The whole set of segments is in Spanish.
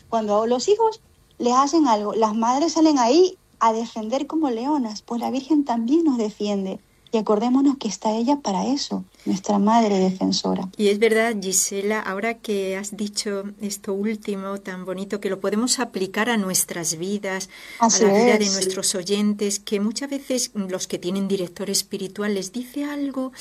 cuando los hijos les hacen algo, las madres salen ahí a defender como leonas, pues la Virgen también nos defiende. Y acordémonos que está ella para eso, nuestra madre defensora. Y es verdad, Gisela, ahora que has dicho esto último tan bonito, que lo podemos aplicar a nuestras vidas, Así a la vida de es. nuestros oyentes, que muchas veces los que tienen director espiritual les dice algo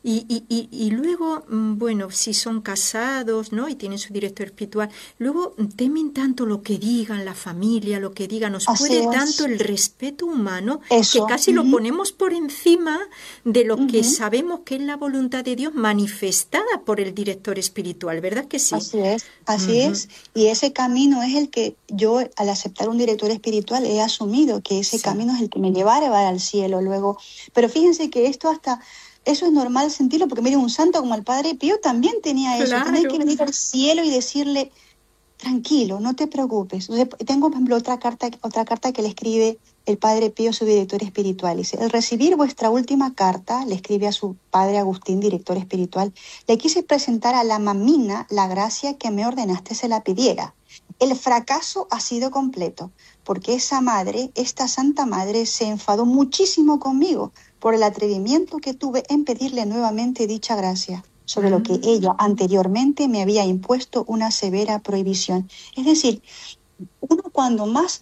y luego, bueno, si son casados, ¿no? Y tienen su director espiritual, luego temen tanto lo que digan la familia, lo que digan, nos Así puede es. tanto el respeto humano Eso. que casi lo ponemos por encima de lo que Ujú. sabemos que es la voluntad de Dios manifestada por el director espiritual, ¿verdad que sí? Así es, así es. Y ese camino es el que yo, al aceptar un director espiritual, he asumido que ese camino es el que me llevará al cielo luego. Pero fíjense que esto hasta, eso es normal sentirlo, porque mire, un santo como el Padre Pío también tenía eso. Claro. Tener que venir al cielo y decirle, tranquilo, no te preocupes. Tengo, por ejemplo, otra carta que le escribe el Padre Pío, su director espiritual. Dice, al recibir vuestra última carta, le escribe a su padre Agustín, director espiritual, le quise presentar a la mamina la gracia que me ordenaste se la pidiera. El fracaso ha sido completo, porque esa madre, esta santa madre, se enfadó muchísimo conmigo por el atrevimiento que tuve en pedirle nuevamente dicha gracia, sobre lo que ella anteriormente me había impuesto una severa prohibición. Es decir, uno cuando más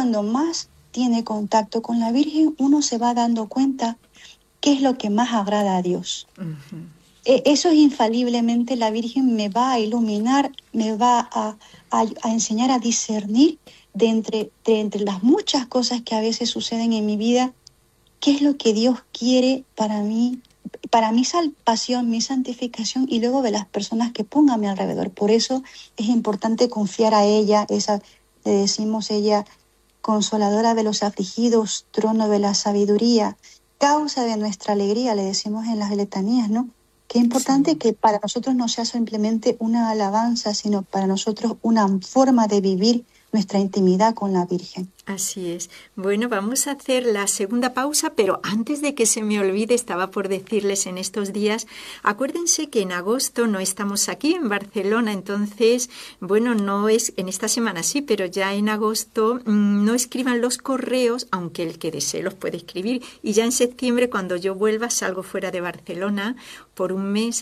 tiene contacto con la Virgen, uno se va dando cuenta qué es lo que más agrada a Dios. Uh-huh. Eso es infaliblemente, la Virgen me va a iluminar, me va a enseñar a discernir de entre las muchas cosas que a veces suceden en mi vida, qué es lo que Dios quiere para mí, para mi salvación, mi santificación y luego de las personas que ponga a mi alrededor. Por eso es importante confiar a ella, le decimos ella, consoladora de los afligidos, trono de la sabiduría, causa de nuestra alegría, le decimos en las letanías, ¿no? Qué importante que para nosotros no sea simplemente una alabanza, sino para nosotros una forma de vivir nuestra intimidad con la Virgen. Así es. Bueno, vamos a hacer la segunda pausa, pero antes de que se me olvide, estaba por decirles en estos días, acuérdense que en agosto no estamos aquí en Barcelona, entonces, bueno, no es en esta semana sí, pero ya en agosto no escriban los correos, aunque el que desee los puede escribir, y ya en septiembre, cuando yo vuelva, salgo fuera de Barcelona por un mes.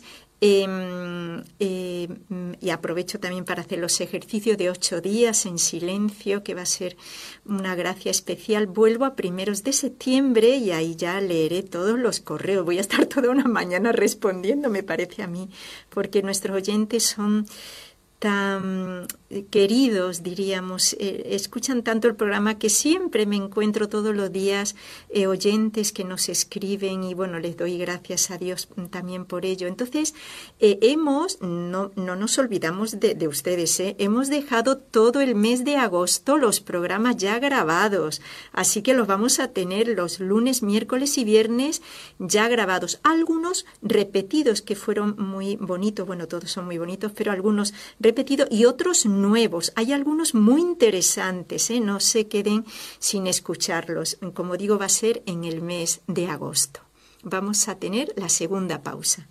Y aprovecho también para hacer los ejercicios de 8 días en silencio, que va a ser una gracia especial. Vuelvo a primeros de septiembre y ahí ya leeré todos los correos. Voy a estar toda una mañana respondiendo, me parece a mí, porque nuestros oyentes son tan queridos, diríamos, escuchan tanto el programa que siempre me encuentro todos los días oyentes que nos escriben y bueno, les doy gracias a Dios también por ello. Entonces, no nos olvidamos de ustedes, hemos dejado todo el mes de agosto los programas ya grabados, así que los vamos a tener los lunes, miércoles y viernes ya grabados, algunos repetidos que fueron muy bonitos, bueno, todos son muy bonitos, pero algunos repetidos y otros nuevos. Hay algunos muy interesantes, no se queden sin escucharlos. Como digo, va a ser en el mes de agosto. Vamos a tener la segunda pausa.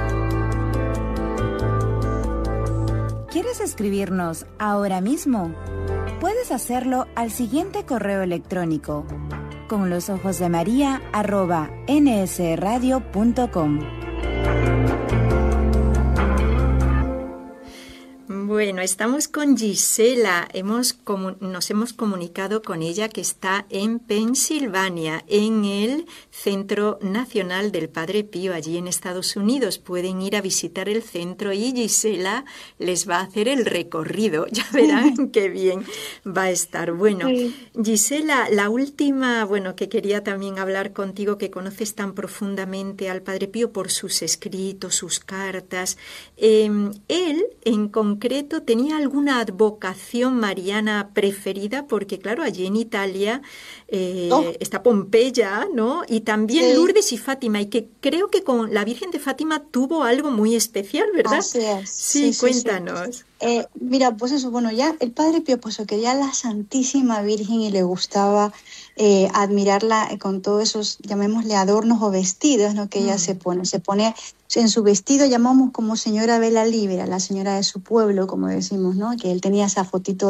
¿Quieres escribirnos ahora mismo? Puedes hacerlo al siguiente correo electrónico: conlosojosdemaria@nsradio.com. Bueno, estamos con Gisela, nos hemos comunicado con ella que está en Pensilvania, en el Centro Nacional del Padre Pío, allí en Estados Unidos. Pueden ir a visitar el centro y Gisela les va a hacer el recorrido, ya verán qué bien va a estar. Bueno, Gisela, la última, que quería también hablar contigo, que conoces tan profundamente al Padre Pío por sus escritos, sus cartas. Él, en concreto, tenía alguna advocación mariana preferida, porque claro, allí en Italia está Pompeya, ¿no? Y también Lourdes y Fátima, y que creo que con la Virgen de Fátima tuvo algo muy especial, ¿verdad? Así es. Sí, cuéntanos. Mira, pues eso, ya el Padre Pío pues quería a la Santísima Virgen y le gustaba admirarla con todos esos, llamémosle, adornos o vestidos, ¿no? Que ella se pone en su vestido, llamamos como señora Vela Libera, la señora de su pueblo, como decimos, ¿no? Que él tenía esa fotito